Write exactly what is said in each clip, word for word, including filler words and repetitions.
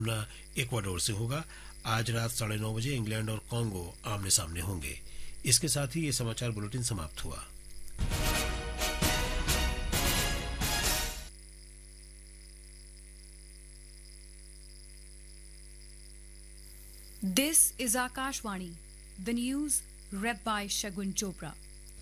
Ecuador से होगा। आज रात साढ़े नौ बजे इंग्लैंड और कॉन्गो आमने सामने होंगे। इसके साथ ही ये समाचार बुलेटिन समाप्त हुआ। This is Akashvani, the news read by Shagun Chopra.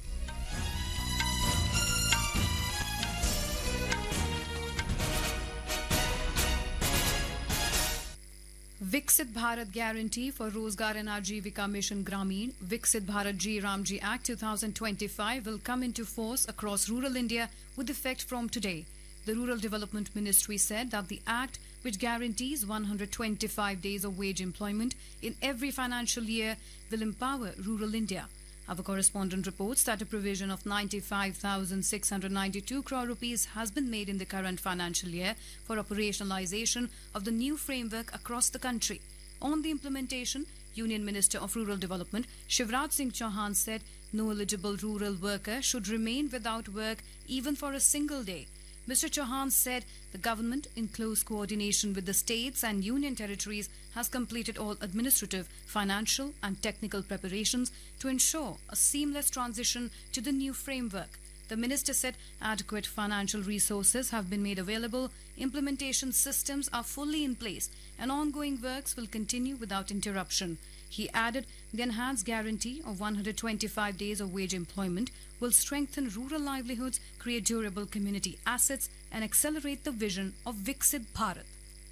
Viksit Bharat Guarantee for Rozgar and Ajivika Mission Grameen, Viksit Bharat G Ramji Act twenty twenty-five will come into force across rural India with effect from today. The Rural Development Ministry said that the Act, which guarantees one hundred twenty-five days of wage employment in every financial year, will empower rural India. Our correspondent reports that a provision of ninety-five thousand six hundred ninety-two crore rupees has been made in the current financial year for operationalization of the new framework across the country. On the implementation, Union Minister of Rural Development Shivraj Singh Chauhan said no eligible rural worker should remain without work even for a single day. Mister Chauhan said the government, in close coordination with the states and union territories, has completed all administrative, financial and technical preparations to ensure a seamless transition to the new framework. The minister said adequate financial resources have been made available, implementation systems are fully in place, and ongoing works will continue without interruption. He added the enhanced guarantee of one hundred twenty-five days of wage employment will strengthen rural livelihoods, create durable community assets, and accelerate the vision of Viksit Bharat.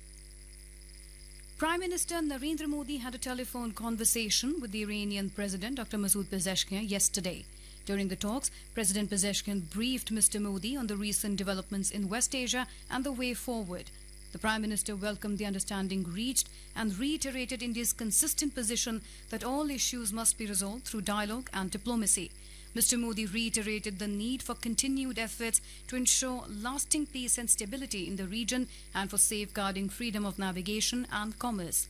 Prime Minister Narendra Modi had a telephone conversation with the Iranian President Doctor Masoud Pezeshkian yesterday. During the talks, President Pezeshkian briefed Mister Modi on the recent developments in West Asia and the way forward. The Prime Minister welcomed the understanding reached and reiterated India's consistent position that all issues must be resolved through dialogue and diplomacy. Mister Modi reiterated the need for continued efforts to ensure lasting peace and stability in the region and for safeguarding freedom of navigation and commerce.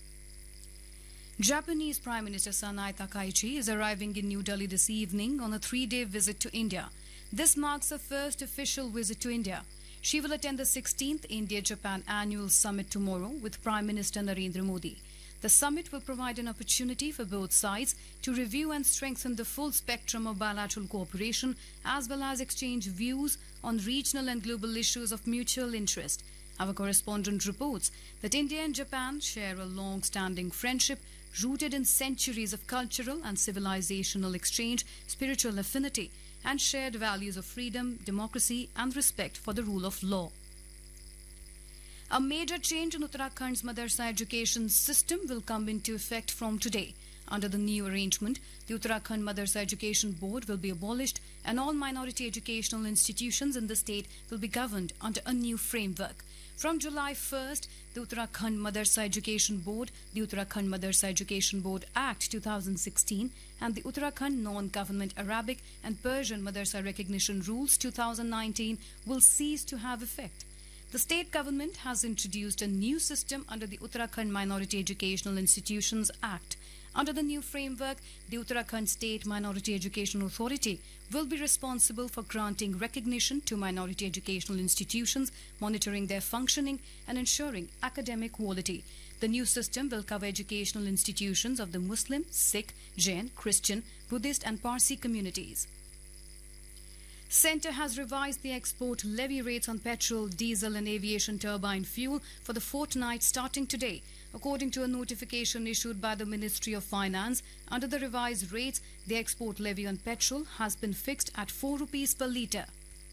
Japanese Prime Minister Sanae Takaichi is arriving in New Delhi this evening on a three-day visit to India. This marks her first official visit to India. She will attend the sixteenth India-Japan Annual Summit tomorrow with Prime Minister Narendra Modi. The summit will provide an opportunity for both sides to review and strengthen the full spectrum of bilateral cooperation as well as exchange views on regional and global issues of mutual interest. Our correspondent reports that India and Japan share a long-standing friendship rooted in centuries of cultural and civilizational exchange, spiritual affinity, and shared values of freedom, democracy, and respect for the rule of law. A major change in Uttarakhand's Madarsa education system will come into effect from today. Under the new arrangement, the Uttarakhand Madarsa Education Board will be abolished and all minority educational institutions in the state will be governed under a new framework. From July first, the Uttarakhand Madarsa Education Board, the Uttarakhand Madarsa Education Board Act twenty sixteen and the Uttarakhand Non-Government Arabic and Persian Madarsa Recognition Rules twenty nineteen will cease to have effect. The state government has introduced a new system under the Uttarakhand Minority Educational Institutions Act. Under the new framework, the Uttarakhand State Minority Education Authority will be responsible for granting recognition to minority educational institutions, monitoring their functioning and ensuring academic quality. The new system will cover educational institutions of the Muslim, Sikh, Jain, Christian, Buddhist and Parsi communities. Centre has revised the export levy rates on petrol, diesel and aviation turbine fuel for the fortnight starting today. According to a notification issued by the Ministry of Finance, under the revised rates, the export levy on petrol has been fixed at four rupees per litre.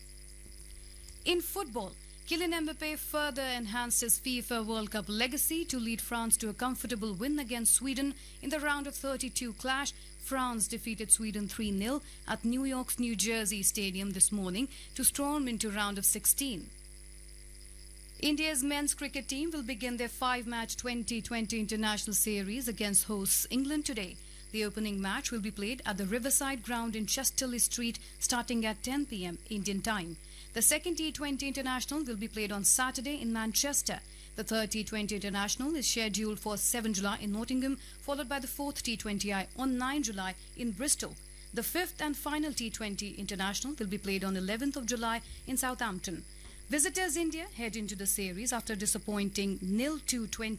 In football, Kylian Mbappe further enhanced his FIFA World Cup legacy to lead France to a comfortable win against Sweden in the round of thirty-two clash. France defeated Sweden three nil at New York's New Jersey Stadium this morning to storm into round of sixteen. India's men's cricket team will begin their five-match twenty twenty international series against hosts England today. The opening match will be played at the Riverside Ground in Chesterley Street starting at ten p m Indian time. The second T twenty international will be played on Saturday in Manchester. The third T twenty international is scheduled for seventh of July in Nottingham, followed by the fourth T twenty I on ninth of July in Bristol. The fifth and final T twenty international will be played on eleventh of July in Southampton. Visitors India head into the series after disappointing nil two